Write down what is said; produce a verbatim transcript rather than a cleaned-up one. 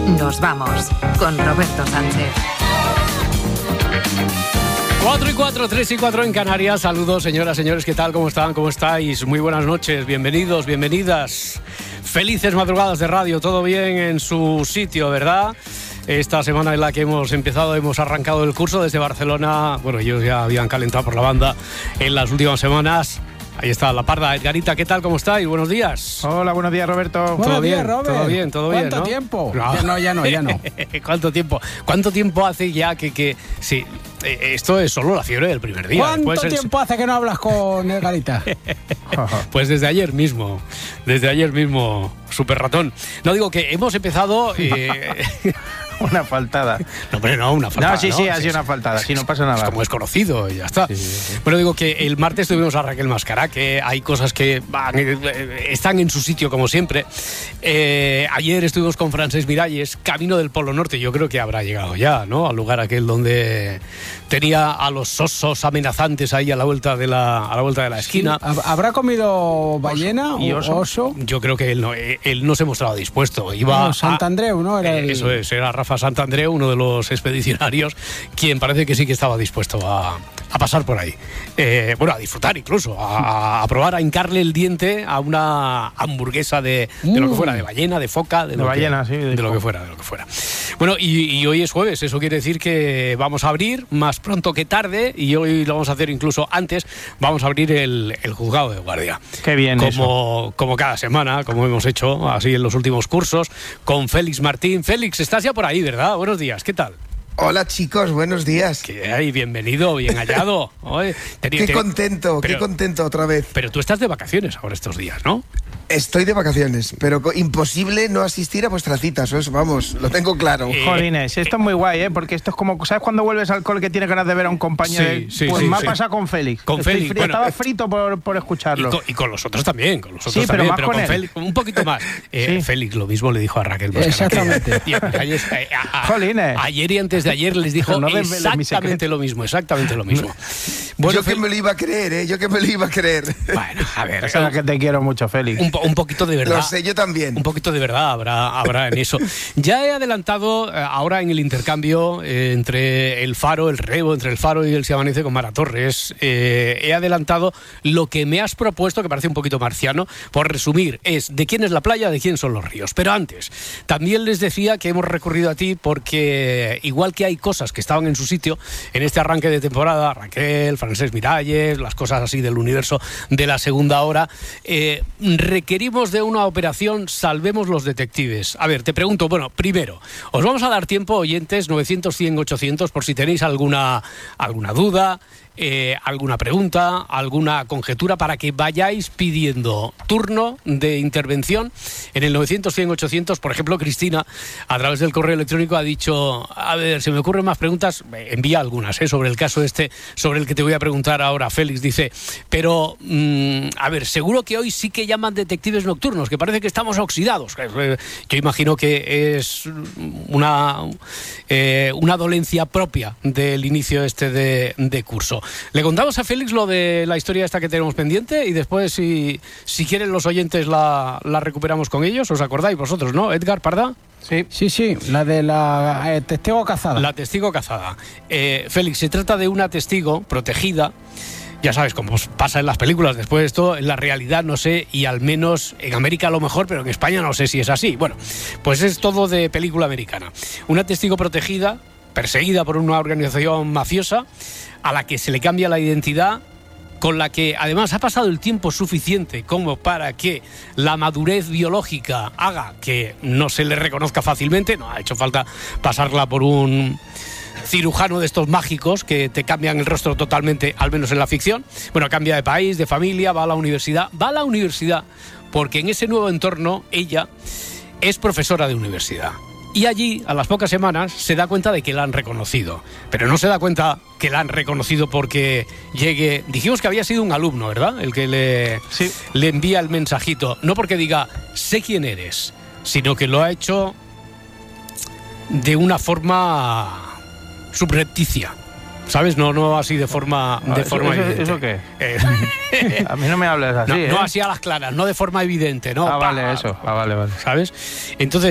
Nos vamos con Roberto Sánchez. cuatro y cuatro, tres y cuatro en Canarias. Saludos, señoras, señores, ¿qué tal? ¿Cómo están? ¿Cómo estáis? Muy buenas noches, bienvenidos, bienvenidas. Felices madrugadas de radio, todo bien en su sitio, ¿verdad? Esta semana en la que hemos empezado, hemos arrancado el curso desde Barcelona. Bueno, ellos ya habían calentado por la banda en las últimas semanas. Ahí está la parda. Edgarita, ¿qué tal? ¿Cómo estáis? Buenos días. Hola, buenos días, Roberto. ¿Todo Buenos bien? días, Robert. ¿Todo bien? ¿Todo bien? ¿Cuánto ¿no? tiempo? No. Ya no, ya no, ya no. ¿Cuánto tiempo? ¿Cuánto tiempo hace ya que, que sí, esto es solo la fiebre del primer día? ¿Cuánto Después tiempo el... hace que no hablas con Edgarita? Pues desde ayer mismo, desde ayer mismo, super ratón. No, digo que hemos empezado... Eh... Una faltada. No, hombre, no, una faltada. No, sí, sí, ¿no? ha sido sí, una faltada. sí, Sí, no pasa nada. Es como es conocido y ya está. Sí, sí, sí. Bueno, digo que el martes tuvimos a Raquel Mascará, que hay cosas que van, eh, están en su sitio como siempre. Eh, ayer estuvimos con Francesc Miralles, camino del Polo Norte. Yo creo que habrá llegado ya, ¿no? Al lugar aquel donde tenía a los osos amenazantes ahí a la vuelta de la, a la vuelta de la esquina. Sí. ¿Habrá comido ballena ¿Y o oso? oso? Yo creo que él no, él no se mostraba dispuesto. Iba No, Santandreu, ¿no? Era Eh, el... Eso es, era Rafa Santandreu, uno de los expedicionarios, quien parece que sí que estaba dispuesto a, a pasar por ahí. Eh, bueno, a disfrutar incluso, a, a probar, a hincarle el diente a una hamburguesa de, de lo que fuera, de ballena, de foca, de, De lo ballena, que, sí, de de lo que foca. fuera, de lo que fuera. Bueno, y, y hoy es jueves, eso quiere decir que vamos a abrir más pronto que tarde, y hoy lo vamos a hacer incluso antes, vamos a abrir el, el juzgado de guardia. Qué bien como, eso. Como cada semana, como hemos hecho así en los últimos cursos, con Félix Martín. Félix, estás ya por ahí, ¿verdad? Buenos días, ¿qué tal? Hola chicos, buenos días. ¿Qué hay? Bienvenido, bien hallado. Oye, te- Qué te- contento, pero- qué contento otra vez. Pero tú estás de vacaciones ahora estos días, ¿no? Estoy de vacaciones, pero co- imposible no asistir a vuestras citas, eso, vamos, lo tengo claro. Eh, Jolines, esto es muy guay, ¿eh? Porque esto es como, ¿sabes cuando vuelves al cole que tienes ganas de ver a un compañero? Sí, sí, pues sí, me sí. ha pasado con Félix. Con Estoy Félix, fri- bueno, Estaba eh, frito por, por Y escucharlo. con, y con los otros también, con los otros Sí, pero también, más pero con con él. Félix un poquito más. Eh, Sí. Félix lo mismo le dijo a Raquel Mascará. Exactamente. Y ayer, eh, a- a- Jolines. ayer y antes de ayer les dijo Pero no desveles mi exactamente secreto. lo mismo, exactamente lo mismo. Bueno, Yo que Fel- me lo iba a creer, ¿eh? Yo que me lo iba a creer. bueno, a ver, Sabes que te quiero mucho, Félix. un, po- un poquito de verdad. Lo sé, yo también. Un poquito de verdad habrá, habrá en eso. Ya he adelantado eh, ahora en el intercambio eh, entre el Faro, el Rebo, entre el Faro y el Se Amanece con Mara Torres, eh, he adelantado lo que me has propuesto, que parece un poquito marciano, por resumir, es de quién es la playa, de quién son los ríos. Pero antes, también les decía que hemos recurrido a ti porque igual que hay cosas que estaban en su sitio en este arranque de temporada, Raquel, Francesc Miralles, las cosas así del universo de la segunda hora, eh, requerimos de una operación Salvemos los detectives. A ver, te pregunto, bueno, primero, os vamos a dar tiempo, oyentes, novecientos, cien, ochocientos, por si tenéis alguna, alguna duda, eh, alguna pregunta, alguna conjetura, para que vayáis pidiendo turno de intervención en el novecientos, cien, ochocientos. Por ejemplo, Cristina, a través del correo electrónico, ha dicho, a ver, se me ocurren más preguntas, envía algunas, ¿eh? Sobre el caso este, sobre el que te voy a preguntar ahora. Félix dice, pero, mmm, a ver, seguro que hoy sí que llaman detectives nocturnos, que parece que estamos oxidados. Yo imagino que es una, eh, una dolencia propia del inicio este de, de curso. Le contamos a Félix lo de la historia esta que tenemos pendiente y después, si, si quieren los oyentes, la, la recuperamos con ellos. ¿Os acordáis vosotros, no? Edgar, Parda. Sí, sí, sí, la de la eh, testigo cazada. La testigo cazada. Eh, Félix, se trata de una testigo protegida. Ya sabes, como pasa en las películas, después de esto, en la realidad no sé, y al menos en América a lo mejor, pero en España no sé si es así. Bueno, pues es todo de película americana. Una testigo protegida, perseguida por una organización mafiosa, a la que se le cambia la identidad, con la que además ha pasado el tiempo suficiente como para que la madurez biológica haga que no se le reconozca fácilmente. No ha hecho falta pasarla por un cirujano de estos mágicos que te cambian el rostro totalmente, al menos en la ficción. Bueno, cambia de país, de familia, va a la universidad. Va a la universidad porque en ese nuevo entorno ella es profesora de universidad. Y allí, a las pocas semanas, se da cuenta de que la han reconocido. Pero no se da cuenta que la han reconocido porque llegue... Dijimos que había sido un alumno, ¿verdad? El que le, Sí. le envía el mensajito. No porque diga, sé quién eres, sino que lo ha hecho de una forma subrepticia. ¿Sabes? No, no así de forma, de ¿Eso- forma eso- evidente. eso qué? Eh, A mí no me hables así. no, ¿eh? no así a las claras, no de forma evidente, ¿no? Ah, vale, Pa- eso. Ah, vale, vale. ¿Sabes? Entonces,